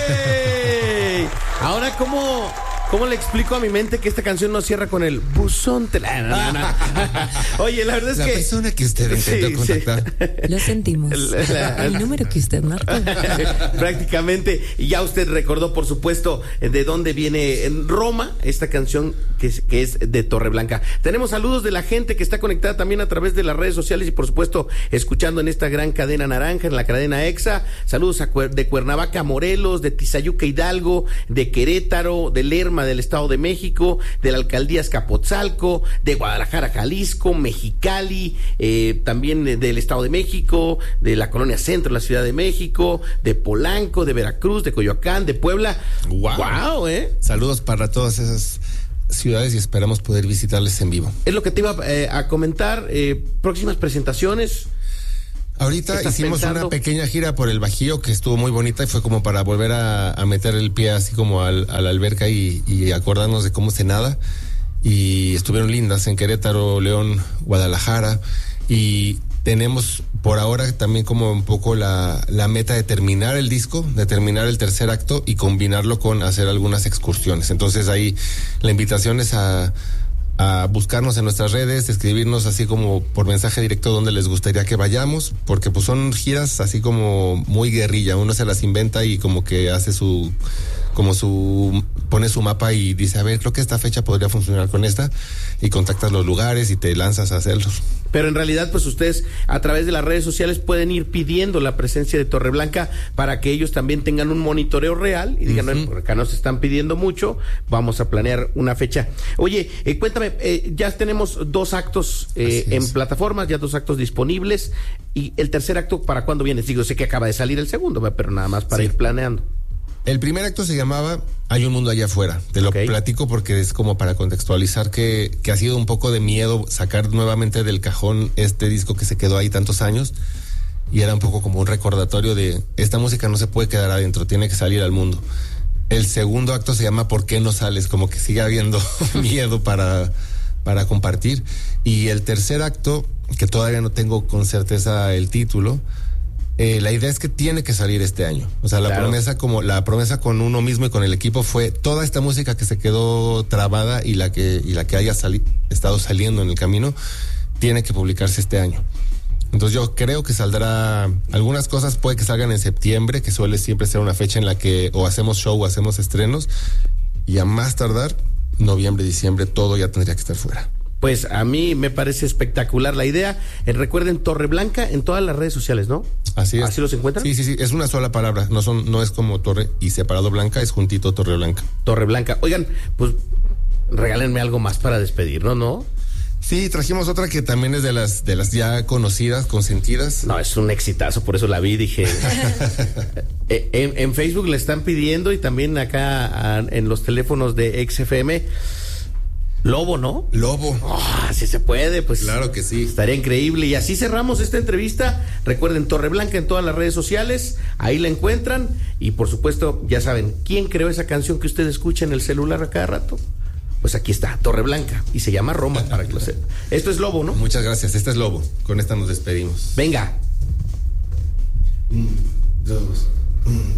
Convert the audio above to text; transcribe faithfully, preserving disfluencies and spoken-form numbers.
¡Ey! Ahora, ¿cómo, ¿cómo le explico a mi mente que esta canción no cierra con el buzón? Te... No, no, no. Oye, la verdad es la que... La persona que usted intentó sí, contactar. Sí. Lo sentimos. La, la, el número que usted marcó. Prácticamente. Y ya usted recordó, por supuesto, de dónde viene en Roma esta canción que es, que es de Torreblanca. Tenemos saludos de la gente que está conectada también a través de las redes sociales y, por supuesto, escuchando en esta gran cadena naranja, en la cadena EXA. Saludos a, de Cuernavaca, Morelos, de Tizayuca, Hidalgo, de Querétaro, de Lerma, del Estado de México, de la alcaldía Azcapotzalco, de Guadalajara, Jalisco, Mexicali, eh, también del Estado de México, de la Colonia Centro, la Ciudad de México, de Polanco, de Veracruz, de Coyoacán, de Puebla. Wow, wow ¿eh? Saludos para todas esas ciudades y esperamos poder visitarles en vivo. Es lo que te iba eh, a comentar, eh, próximas presentaciones. Ahorita hicimos pensando? una pequeña gira por el Bajío que estuvo muy bonita y fue como para volver a, a meter el pie así como al, a la alberca y, y acordarnos de cómo se nada. Y estuvieron lindas en Querétaro, León, Guadalajara. Y tenemos por ahora también como un poco la, la meta de terminar el disco, de terminar el tercer acto y combinarlo con hacer algunas excursiones. Entonces ahí la invitación es a... a buscarnos en nuestras redes, escribirnos así como por mensaje directo donde les gustaría que vayamos, porque pues son giras así como muy guerrilla, uno se las inventa y como que hace su, como su, pone su mapa y dice, a ver, creo que esta fecha podría funcionar con esta, y contactas los lugares y te lanzas a hacerlos. Pero en realidad, pues ustedes a través de las redes sociales pueden ir pidiendo la presencia de Torreblanca para que ellos también tengan un monitoreo real y digan, uh-huh. no, por acá nos están pidiendo mucho, vamos a planear una fecha. Oye, eh, cuéntame, eh, ya tenemos dos actos eh, en plataformas, ya dos actos disponibles, y el tercer acto, ¿para cuándo viene? Digo, sé que acaba de salir el segundo, pero nada más para sí. ir planeando. El primer acto se llamaba Hay un mundo allá afuera. Te lo okay. platico porque es como para contextualizar que, que ha sido un poco de miedo sacar nuevamente del cajón este disco que se quedó ahí tantos años, y era un poco como un recordatorio de esta música no se puede quedar adentro, tiene que salir al mundo. El segundo acto se llama ¿Por qué no sales? Como que sigue habiendo miedo para, para compartir. Y el tercer acto, que todavía no tengo con certeza el título, Eh, la idea es que tiene que salir este año. O sea, la claro. promesa como la promesa con uno mismo y con el equipo fue toda esta música que se quedó trabada y la que y la que haya sali- estado saliendo en el camino tiene que publicarse este año. Entonces yo creo que saldrá, algunas cosas puede que salgan en septiembre, que suele siempre ser una fecha en la que o hacemos show o hacemos estrenos, y a más tardar noviembre, diciembre, todo ya tendría que estar fuera. Pues a mí me parece espectacular la idea. Eh, recuerden, Torreblanca en todas las redes sociales, ¿no? Así es. ¿Así los encuentran? Sí, sí, sí. Es una sola palabra. No son, no es como Torre y separado Blanca, es juntito Torreblanca. Torreblanca. Oigan, pues regálenme algo más para despedirnos, ¿no? Sí, trajimos otra que también es de las de las ya conocidas, consentidas. No, es un exitazo, por eso la vi, dije. eh, en, en Facebook le están pidiendo y también acá a, en los teléfonos de X F M. Lobo, ¿no? Lobo. Oh, si se puede, pues. Claro que sí. Estaría increíble. Y así cerramos esta entrevista. Recuerden, Torreblanca en todas las redes sociales. Ahí la encuentran. Y por supuesto, ya saben, ¿quién creó esa canción que usted escucha en el celular a cada rato? Pues aquí está, Torreblanca. Y se llama Roma, para que lo sepa. Esto es Lobo, ¿no? Muchas gracias. Este es Lobo. Con esta nos despedimos. Venga. Un, dos, un.